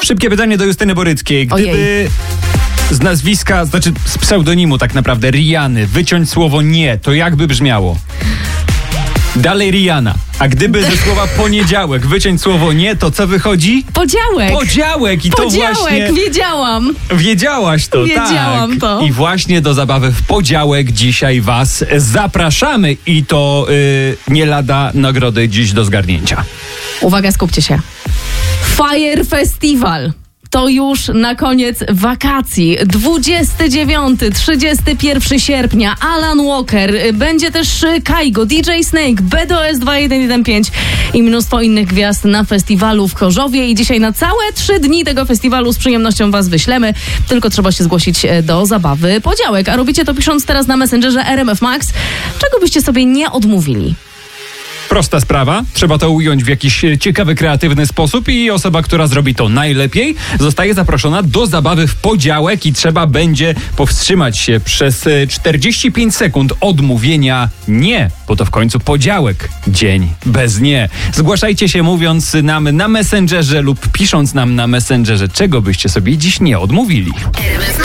Szybkie pytanie do Justyny Boryckiej. Gdyby z nazwiska, znaczy z pseudonimu tak naprawdę, Riany, wyciąć słowo nie, to jakby brzmiało? Dalej Rihanna. A gdyby ze słowa poniedziałek wyciąć słowo nie, to co wychodzi? Podziałek. Podziałek. I Podziałek, to właśnie... wiedziałam. Wiedziałaś to, Wiedziałam tak. to. I właśnie do zabawy w podziałek dzisiaj was zapraszamy. I to nie lada nagrody dziś do zgarnięcia. Uwaga, skupcie się. Fire Festival. To już na koniec wakacji. 29, 31 sierpnia Alan Walker, będzie też Kaigo, DJ Snake, BDOS 2115 i mnóstwo innych gwiazd na festiwalu w Chorzowie. I dzisiaj na całe 3 dni tego festiwalu z przyjemnością was wyślemy. Tylko trzeba się zgłosić do zabawy podziałek. A robicie to pisząc teraz na Messengerze RMF Max. Czego byście sobie nie odmówili? Prosta sprawa, trzeba to ująć w jakiś ciekawy, kreatywny sposób i osoba, która zrobi to najlepiej, zostaje zaproszona do zabawy w podziałek i trzeba będzie powstrzymać się przez 45 sekund od mówienia nie, bo to w końcu podziałek, dzień bez nie. Zgłaszajcie się mówiąc nam na Messengerze lub pisząc nam na Messengerze, czego byście sobie dziś nie odmówili.